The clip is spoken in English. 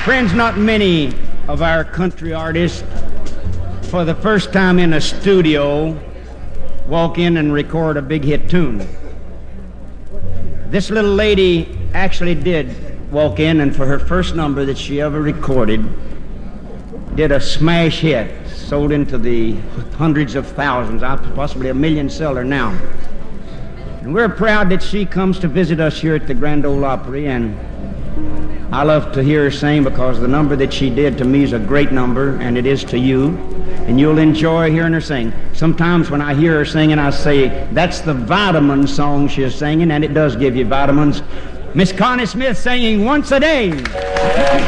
Friends, not many of our country artists, for the first time in a studio, walk in and record a big hit tune. This little lady actually did walk in, and for her first number that she ever recorded, did a smash hit, sold into the hundreds of thousands, possibly a million seller now. And we're proud that she comes to visit us here at the Grand Ole Opry, and I love to hear her sing because the number that she did to me is a great number, and it is to you, and you'll enjoy hearing her sing. Sometimes when I hear her singing, I say, that's the vitamin song she is singing, and it does give you vitamins. Miss Connie Smith singing Once a Day.